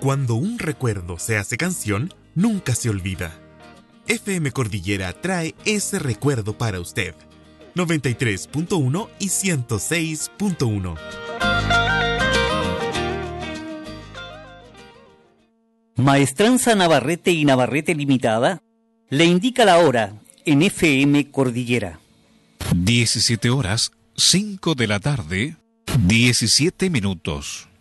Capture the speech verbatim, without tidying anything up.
Cuando un recuerdo se hace canción, nunca se olvida. F M Cordillera trae ese recuerdo para usted. noventa y tres punto uno y ciento seis punto uno. Maestranza Navarrete y Navarrete Limitada le indica la hora en F M Cordillera. diecisiete horas, cinco de la tarde, diecisiete minutos.